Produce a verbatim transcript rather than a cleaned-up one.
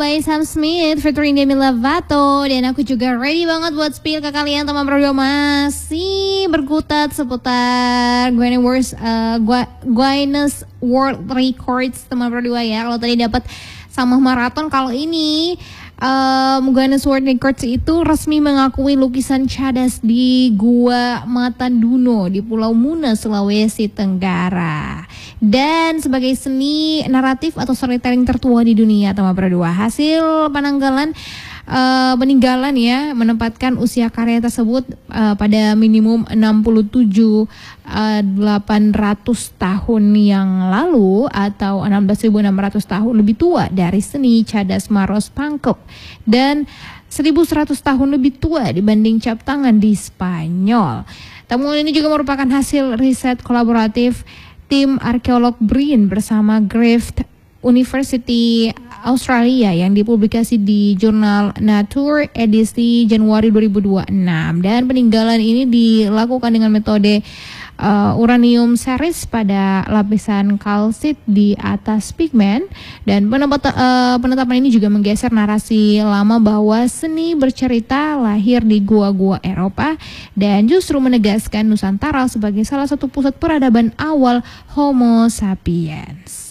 by Sam Smith featuring Demi Lovato. Dan aku juga ready banget buat spill ke kalian teman berdua, masih berkutat seputar Guinness, uh, Guinness World Records teman berdua ya. Kalau tadi dapat sama maraton, kalau ini Um, Guinness World Records itu resmi mengakui lukisan cadas di Gua Matanduno di Pulau Muna, Sulawesi Tenggara. Dan sebagai seni naratif atau storytelling tertua di dunia teman berdua, hasil penanggalan uh, peninggalan ya menempatkan usia karya tersebut uh, pada minimum enam puluh tujuh ribu delapan ratus tahun yang lalu atau enam belas ribu enam ratus tahun lebih tua dari seni cadas Maros Pangkep, dan seribu seratus tahun lebih tua dibanding cap tangan di Spanyol. Temuan ini juga merupakan hasil riset kolaboratif tim arkeolog BRIN bersama Griffith University Australia yang dipublikasi di jurnal Nature edisi Januari dua ribu dua puluh enam, dan peninggalan ini dilakukan dengan metode uh, uranium series pada lapisan kalsit di atas pigmen, dan penetapan, uh, penetapan ini juga menggeser narasi lama bahwa seni bercerita lahir di gua-gua Eropa dan justru menegaskan Nusantara sebagai salah satu pusat peradaban awal Homo sapiens.